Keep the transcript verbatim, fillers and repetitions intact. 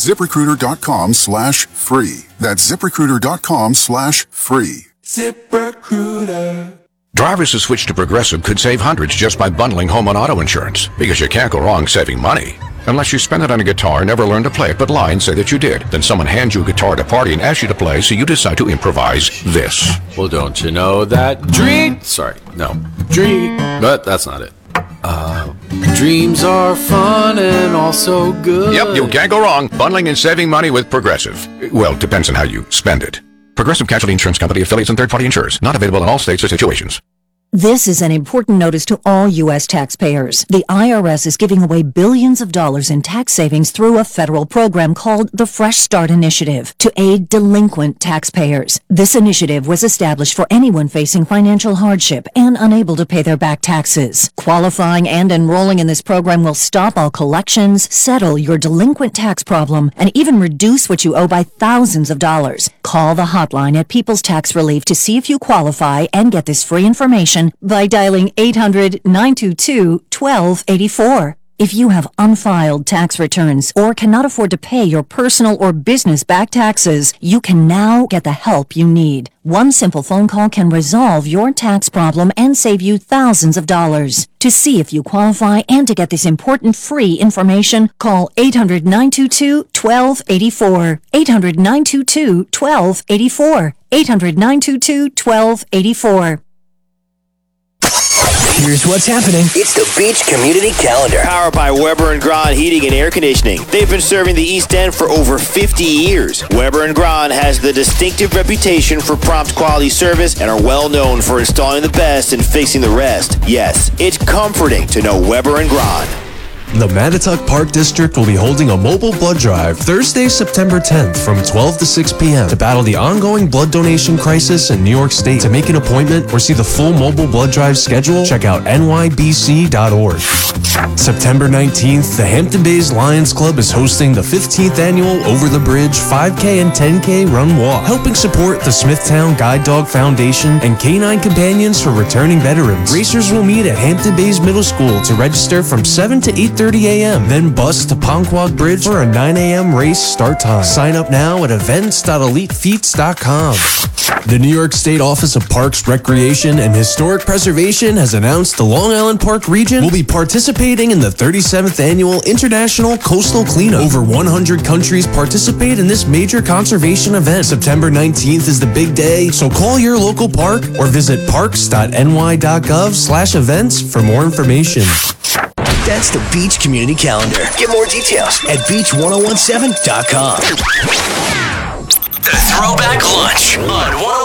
ZipRecruiter.com slash free. That's ZipRecruiter.com slash free. ZipRecruiter. Drivers who switch to Progressive could save hundreds just by bundling home and auto insurance, because you can't go wrong saving money. Unless you spend it on a guitar and never learn to play it, but lie and say that you did. Then someone hands you a guitar at a party and asks you to play, so you decide to improvise this. Well, don't you know that dream... Sorry, no. Dream... But that's not it. Uh, dreams are fun and also good. Yep, you can't go wrong. Bundling and saving money with Progressive. Well, depends on how you spend it. Progressive Casualty Insurance Company, affiliates, and third-party insurers. Not available in all states or situations. This is an important notice to all U S taxpayers. The I R S is giving away billions of dollars in tax savings through a federal program called the Fresh Start Initiative to aid delinquent taxpayers. This initiative was established for anyone facing financial hardship and unable to pay their back taxes. Qualifying and enrolling in this program will stop all collections, settle your delinquent tax problem, and even reduce what you owe by thousands of dollars. Call the hotline at People's Tax Relief to see if you qualify and get this free information by dialing eight hundred, nine two two, one two eight four. If you have unfiled tax returns or cannot afford to pay your personal or business back taxes, you can now get the help you need. One simple phone call can resolve your tax problem and save you thousands of dollars. To see if you qualify and to get this important free information, call eight hundred, nine two two, one two eight four. eight hundred, nine two two, one two eight four. eight hundred, nine two two, one two eight four. Here's what's happening. It's the Beach Community Calendar. Powered by Weber and Grahn Heating and Air Conditioning. They've been serving the East End for over fifty years. Weber and Grahn has the distinctive reputation for prompt quality service and are well known for installing the best and fixing the rest. Yes, it's comforting to know Weber and Grahn. The Mattituck Park District will be holding a mobile blood drive Thursday, September tenth from twelve to six p.m. to battle the ongoing blood donation crisis in New York State. To make an appointment or see the full mobile blood drive schedule, check out N Y B C dot org. September nineteenth, the Hampton Bays Lions Club is hosting the fifteenth annual Over the Bridge five K and ten K Run Walk, helping support the Smithtown Guide Dog Foundation and Canine Companions for returning veterans. Racers will meet at Hampton Bays Middle School to register from seven to eight thirty a.m. Then bus to Ponquag Bridge for a nine a.m. race start time. Sign up now at events dot elite feats dot com. The New York State Office of Parks, Recreation, and Historic Preservation has announced the Long Island Park region will be participating in the thirty-seventh Annual International Coastal Cleanup. Over one hundred countries participate in this major conservation event. September nineteenth is the big day, so call your local park or visit parks dot n y dot gov slash events for more information. That's the Beach Community Calendar. Get more details at beach ten seventeen dot com. The Throwback Lunch on one